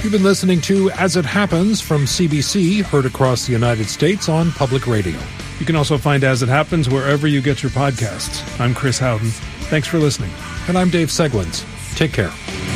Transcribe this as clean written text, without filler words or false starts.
You've been listening to As It Happens from CBC, heard across the United States on public radio. You can also find As It Happens wherever you get your podcasts. I'm Chris Howden. Thanks for listening. And I'm Dave Seglins. Take care.